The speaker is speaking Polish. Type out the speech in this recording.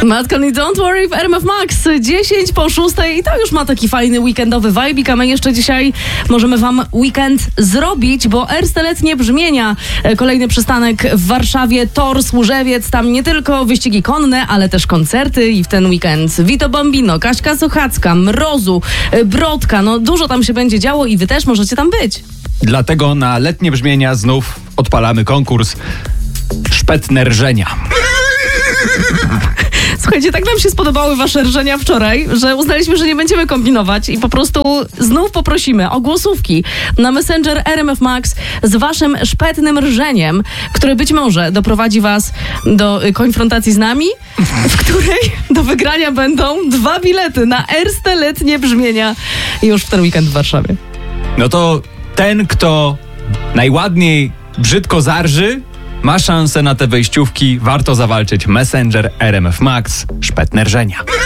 Matko i Don't Worry w RMF Max 10 po 6 i to już ma taki fajny weekendowy vibe, a my jeszcze dzisiaj możemy wam weekend zrobić, bo Erste Letnie Brzmienia, kolejny przystanek w Warszawie, Tor, Służewiec, tam nie tylko wyścigi konne, ale też koncerty i w ten weekend Vito Bambino, Kaśka Sochacka, Mrozu, Brodka, no dużo tam się będzie działo i wy też możecie tam być. Dlatego na Letnie Brzmienia znów odpalamy konkurs Szpetne Rżenia. Słuchajcie, tak nam się spodobały wasze rżenia wczoraj, że uznaliśmy, że nie będziemy kombinować i po prostu znów poprosimy o głosówki na Messenger RMF Max z waszym szpetnym rżeniem, które być może doprowadzi was do konfrontacji z nami, w której do wygrania będą 2 bilety na Erste Letnie Brzmienia już w ten weekend w Warszawie. No to ten, kto najładniej brzydko zarży, ma szansę na te wejściówki. Warto zawalczyć. Messenger RMF Max, Szpetne Rżenia.